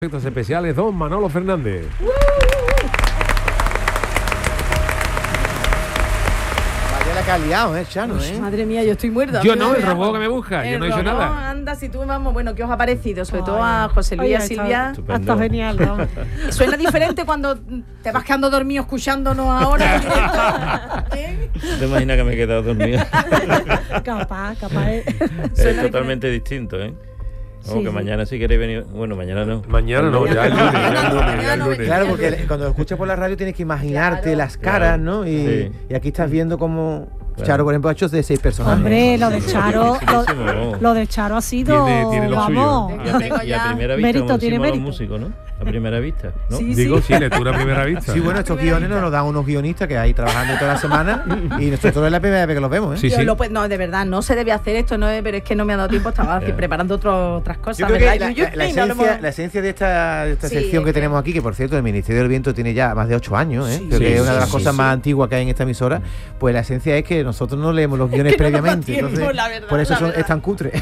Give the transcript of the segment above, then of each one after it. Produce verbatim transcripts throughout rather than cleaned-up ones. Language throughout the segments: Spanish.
Efectos especiales, don Manolo Fernández. Vaya la que ha liado, ¿eh, Chano? Uy, ¿eh? madre mía, yo estoy muerta. Yo no, el robot que me busca, El yo no he hecho robot, nada. Anda, si tú, vamos, bueno, ¿qué os ha parecido? Sobre Ay. todo a José Luis y a Oye, Silvia. está, está genial, ¿no? Suena diferente cuando te vas quedando dormido escuchándonos ahora en directo. ¿Eh? ¿Te imaginas que me he quedado dormido? Capaz, capaz. Es. Es totalmente distinto, ¿eh? Como Sí, que sí. mañana si queréis venir... Bueno, mañana no. Mañana no, ya el lunes, ya el lunes, ya el lunes. Claro, porque le- cuando lo escuchas por la radio tienes que imaginarte Claro. las caras, ¿no? Y, Sí. y aquí estás viendo como Claro. Charo, por ejemplo, ha hecho de seis personajes. Hombre, lo de Charo, Dificilísimo. lo, lo de Charo ha sido, Tiene- tiene lo vamos. suyo. Y a, pri- y a primera vista, Mérito, como tiene decimos los mérito. músicos, ¿no? A primera vista, ¿no? Sí, Digo, sí, lectura a primera vista. Sí, bueno, estos guiones nos los dan unos guionistas que hay trabajando toda la semana y nosotros es la primera vez que los vemos, ¿eh? Sí, Yo sí. lo puedo- no, de verdad, no se debe hacer esto, no es- pero es que no me ha dado tiempo, estaba Ya. preparando otro- otras cosas. Yo creo que ¿verdad, la, Yuyu? la- la Y no lo esencia, hemos- la esencia de esta, de esta Sí, sección que es que- tenemos aquí, que por cierto el Ministerio del Viento tiene ya más de ocho años, ¿eh? Sí, creo sí, que es una sí, de las sí, cosas sí. más antiguas que hay en esta emisora, pues la esencia es que nosotros no leemos los guiones que no nos da previamente, tiempo, entonces la verdad, por eso la son, verdad. es tan cutre.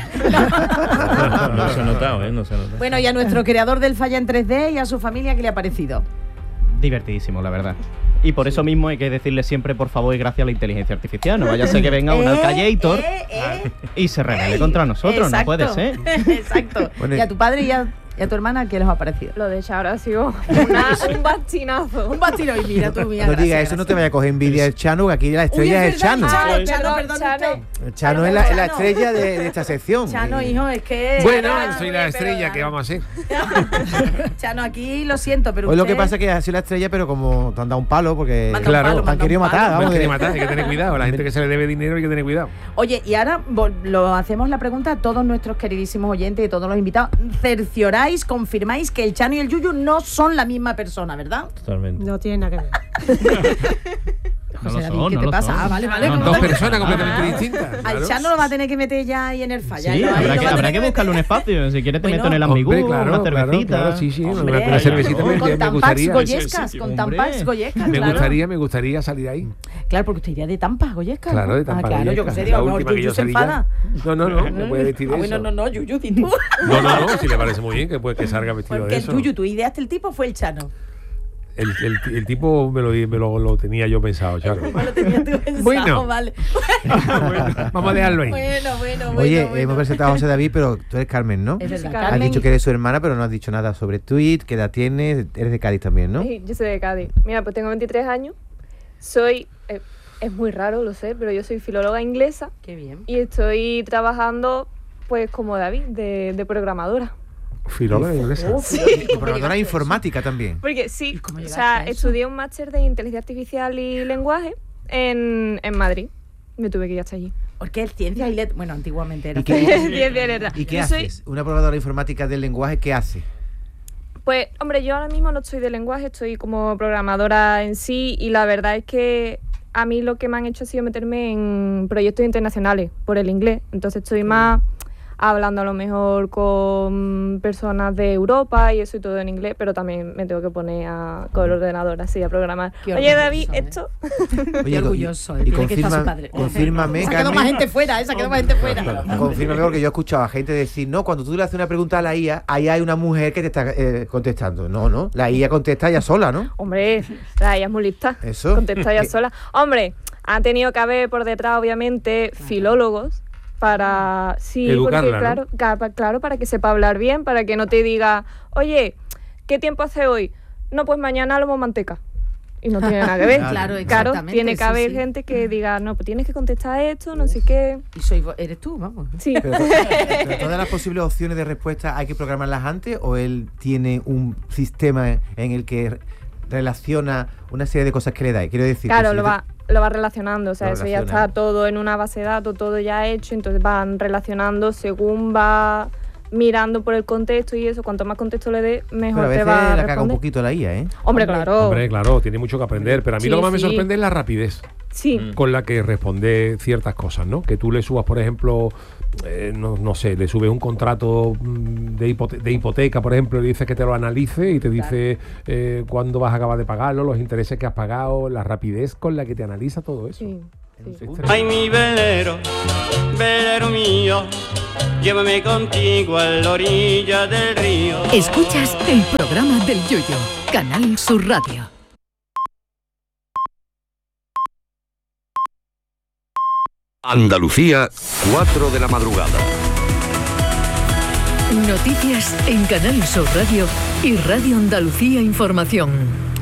No, no se ha notado, ¿eh? No se ha notado. Bueno, y a nuestro creador del Falla en tres D y a su familia, ¿qué le ha parecido? Divertidísimo, la verdad. Y por eso mismo hay que decirle siempre por favor y gracias a la inteligencia artificial. No vaya a ser que venga un Eh, Alcallator eh, eh. y se rebele contra nosotros. Exacto. No puede ser. Exacto. Bueno, y a tu padre y a, y a tu hermana, ¿qué les ha parecido? Lo de Charo ha sido una- un bastinazo. Un bastino y mira tú, mira. No gracias, digas eso, no te gracias. vaya a coger envdia el Chano, que aquí la Uy, estrella es el verdad, Chano. Chano, Ay, Chano, perdón, perdón, Chano. usted. El Chano Chano, es la, es la Chano. estrella de, de esta sección. Chano, hijo, es que... Bueno, Chano, soy la pero- estrella, ¿qué vamos a hacer? Chano, aquí lo siento, pero Hoy lo usted- que pasa es que ha sido la estrella, pero como te han dado un palo, porque Manda un Claro. palo, te han manda querido un palo. matar. No hay Vamos, que de- matar, hay que tener cuidado. La gente que se le debe dinero hay que tener cuidado. Oye, y ahora vol- lo hacemos la pregunta a todos nuestros queridísimos oyentes y todos los invitados. Cercioráis, confirmáis que el Chano y el Yuyu no son la misma persona, ¿verdad? Totalmente. No tiene nada que ver. No José lo David, son, ¿qué no te lo pasa? son. Ah, vale, vale. No, ¿cómo Dos te- personas completamente Ah. distintas. Al claro. Chano lo va a tener que meter ya ahí en el falla. Sí, ¿no? Ahí habrá lo que, va a habrá tener que buscarle un espacio. Si quieres te Bueno, meto en el Hombre, ambigú, claro, una claro, cervecita. claro, sí, sí, una, Hombre, una cervecita me, Con me tampax gustaría. goyescas, con Hombre. tampax goyescas, Me claro. gustaría, me gustaría salir ahí. Claro, porque usted iría de tampas goyescas. Claro, ¿no? de Tampa Ah, claro, yo que Goyescas. sé, La digo, a lo mejor última que Yuyu yo se salí ya. enfada. No, no, no, me puede vestir de Ah, bueno, eso. no, no, Yuyu, di tú. No, no, no, si le parece muy bien que, pues, que salga vestido Porque de el eso. Yuyu, tu ideaste el tipo, fue el Chano. El, el, el tipo me, lo, me lo, lo tenía yo pensado, Charo. No lo tenías tú pensado, Bueno. vale. Bueno, vamos a dejarlo ahí. Bueno, bueno, bueno. Oye, bueno. hemos presentado a José David, pero tú eres Carmen, ¿no? Es Yo soy verdad, Carmen. Has dicho que eres su hermana, pero no has dicho nada sobre Tweet, qué edad tienes, eres de Cádiz también, ¿no? Sí, yo soy de Cádiz. Mira, pues tengo veintitrés años. Soy... eh, es muy raro, lo sé, pero yo soy filóloga inglesa Qué bien. y estoy trabajando, pues como David, de, de programadora. Filóloga inglesa. Sí. Y programadora informática también. Porque sí, cómo o llegaste sea, a eso? estudié un máster de inteligencia artificial y lenguaje en, en Madrid. Me tuve que ir hasta allí. Porque es ciencia y letras. Bueno, antiguamente era. ¿Y qué- Ciencia y letras. ¿Y qué Yo soy- haces? Una programadora informática del lenguaje, ¿qué hace? Pues, hombre, yo ahora mismo no estoy de lenguaje, estoy como programadora en sí y la verdad es que a mí lo que me han hecho ha sido meterme en proyectos internacionales por el inglés. Entonces estoy más hablando a lo mejor con personas de Europa y eso y todo en inglés, pero también me tengo que poner a, con el ordenador así a programar. Qué Oye, orgulloso, David, ¿eh? esto... Qué orgulloso. y tiene que estar su confirma- padre. confírmame, Se ha quedado Carmen. más gente fuera, ¿eh? Se ha quedado más gente fuera. Confírmame, porque yo he escuchado a gente decir, no, cuando tú le haces una pregunta a la I A, ahí hay una mujer que te está eh, contestando. No, no, la I A contesta ella sola, ¿no? Hombre, la ella es muy lista. Eso. Contesta ella sola. Hombre, ha tenido que haber por detrás, obviamente, filólogos para... Sí, Educarla, porque ¿no? claro, ca- claro, para que sepa hablar bien, para que no te diga, oye, ¿qué tiempo hace hoy? No, pues mañana lomo manteca. Y no tiene nada que ver. Claro, Claro, exactamente, tiene que sí, haber sí. gente que diga, no, pues tienes que contestar esto, no sé qué. Y soy, vo- eres tú, vamos. Sí. Pero, pero todas las posibles opciones de respuesta hay que programarlas antes, o él tiene un sistema en el que relaciona una serie de cosas que le da. Quiero decir, Claro, que si lo yo te- va, lo va relacionando, o sea, Lo eso ya relaciona. está todo en una base de datos, todo ya hecho, entonces van relacionando según va mirando por el contexto y eso, cuanto más contexto le dé, Pero mejor a te veces va a la caga un responder. poquito la I A, ¿eh? Hombre, Hombre, claro. Hombre, claro, tiene mucho que aprender, pero a mí Sí, lo que más me sí. sorprende es la rapidez Sí. con la que responde ciertas cosas, ¿no? Que tú le subas, por ejemplo, eh, no, no sé, le subes un contrato mm, de, hipote- de hipoteca, por ejemplo, y le dices que te lo analice y te dice eh, cuándo vas a acabar de pagarlo, los intereses que has pagado, la rapidez con la que te analiza todo eso. Sí. Sí. Ay, mi velero, velero mío, llévame contigo a la orilla del río. Escuchas el programa del Yoyo, Canal Sur Radio. Andalucía, cuatro de la madrugada. Noticias en Canal Sur Radio y Radio Andalucía Información.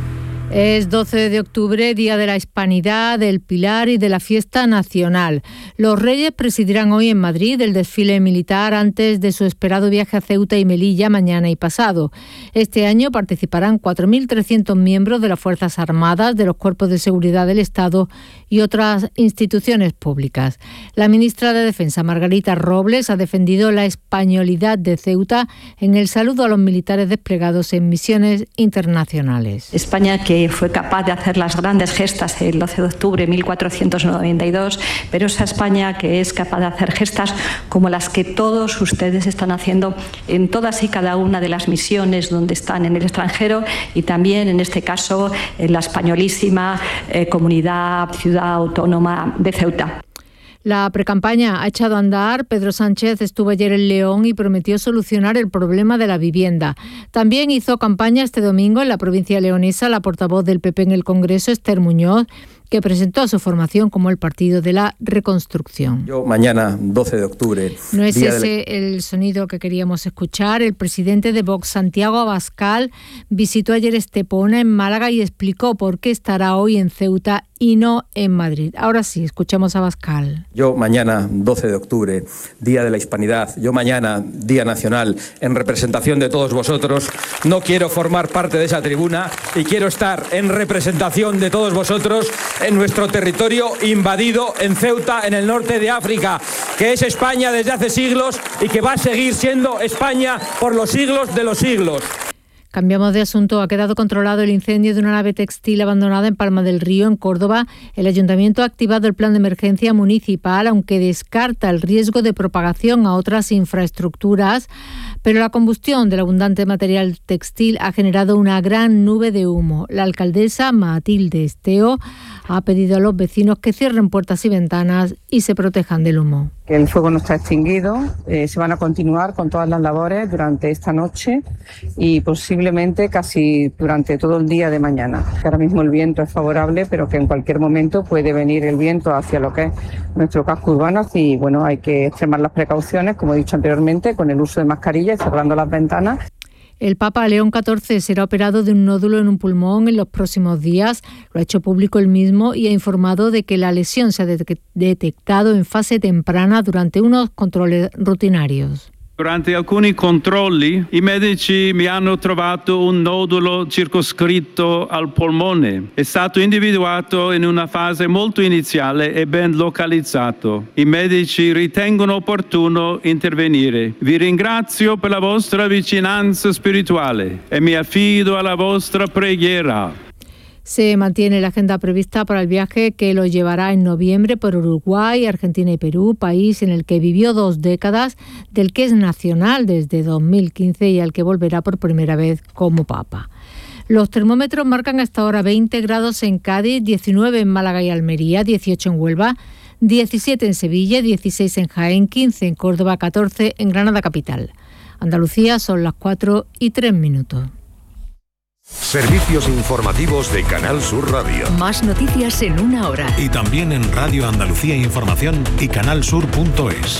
Es doce de octubre, Día de la Hispanidad, del Pilar y de la Fiesta Nacional. Los Reyes presidirán hoy en Madrid el desfile militar antes de su esperado viaje a Ceuta y Melilla mañana y pasado. Este año participarán cuatro mil trescientos miembros de las Fuerzas Armadas, de los Cuerpos de Seguridad del Estado y otras instituciones públicas. La ministra de Defensa, Margarita Robles, ha defendido la españolidad de Ceuta en el saludo a los militares desplegados en misiones internacionales. España, que fue capaz de hacer las grandes gestas el doce de octubre de mil cuatrocientos noventa y dos, pero esa España que es capaz de hacer gestas como las que todos ustedes están haciendo en todas y cada una de las misiones donde están en el extranjero y también en este caso en la españolísima eh, comunidad, ciudad autónoma de Ceuta. La precampaña ha echado a andar. Pedro Sánchez estuvo ayer en León y prometió solucionar el problema de la vivienda. También hizo campaña este domingo en la provincia leonesa la portavoz del P P en el Congreso, Esther Muñoz, que presentó a su formación como el Partido de la Reconstrucción. Yo mañana, doce de octubre... No es ese el sonido que queríamos escuchar. El presidente de Vox, Santiago Abascal, visitó ayer Estepona, en Málaga, y explicó por qué estará hoy en Ceuta y no en Madrid. Ahora sí, escuchamos a Abascal. Yo mañana, doce de octubre, Día de la Hispanidad, yo mañana, Día Nacional, en representación de todos vosotros, no quiero formar parte de esa tribuna y quiero estar en representación de todos vosotros en nuestro territorio invadido en Ceuta, en el norte de África, que es España desde hace siglos y que va a seguir siendo España por los siglos de los siglos. Cambiamos de asunto. Ha quedado controlado el incendio de una nave textil abandonada en Palma del Río, en Córdoba. El Ayuntamiento ha activado el plan de emergencia municipal, aunque descarta el riesgo de propagación a otras infraestructuras. Pero la combustión del abundante material textil ha generado una gran nube de humo. La alcaldesa Matilde Esteo ha pedido a los vecinos que cierren puertas y ventanas y se protejan del humo. El fuego no está extinguido, eh, se van a continuar con todas las labores durante esta noche y posiblemente casi durante todo el día de mañana. Ahora mismo el viento es favorable, pero que en cualquier momento puede venir el viento hacia lo que es nuestro casco urbano y bueno, hay que extremar las precauciones, como he dicho anteriormente, con el uso de mascarilla y cerrando las ventanas. El Papa León catorce será operado de un nódulo en un pulmón en los próximos días. Lo ha hecho público él mismo y ha informado de que la lesión se ha de- detectado en fase temprana durante unos controles rutinarios. Durante alcuni controlli i medici mi hanno trovato un nodulo circoscritto al polmone. È stato individuato in una fase molto iniziale e ben localizzato. I medici ritengono opportuno intervenire. Vi ringrazio per la vostra vicinanza spirituale e mi affido alla vostra preghiera. Se mantiene la agenda prevista para el viaje que lo llevará en noviembre por Uruguay, Argentina y Perú, país en el que vivió dos décadas, del que es nacional desde dos mil quince y al que volverá por primera vez como Papa. Los termómetros marcan hasta ahora veinte grados en Cádiz, diecinueve en Málaga y Almería, dieciocho en Huelva, diecisiete en Sevilla, dieciséis en Jaén, quince en Córdoba, catorce en Granada capital. Andalucía, son las cuatro y tres minutos. Servicios informativos de Canal Sur Radio. Más noticias en una hora. Y también en Radio Andalucía Información y canalsur punto es.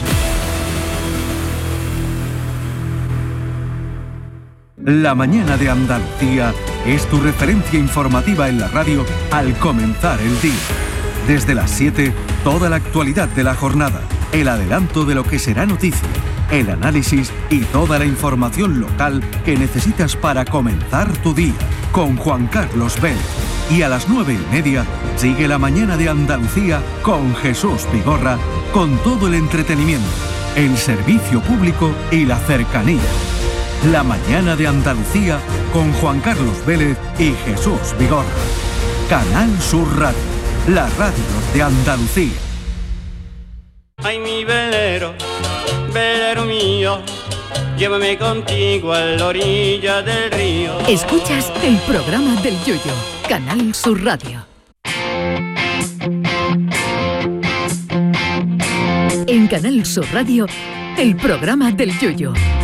La mañana de Andalucía es tu referencia informativa en la radio al comenzar el día. Desde las siete, toda la actualidad de la jornada, el adelanto de lo que será noticia, el análisis y toda la información local que necesitas para comenzar tu día, con Juan Carlos Vélez. Y a las nueve y media, sigue la mañana de Andalucía con Jesús Vigorra, con todo el entretenimiento, el servicio público y la cercanía. La mañana de Andalucía con Juan Carlos Vélez y Jesús Vigorra. Canal Sur Radio, la radio de Andalucía. Ay, mi velero, velero mío, llévame contigo a la orilla del río. Escuchas el programa del Yoyo, Canal Sur Radio. En Canal Sur Radio, el programa del Yoyo.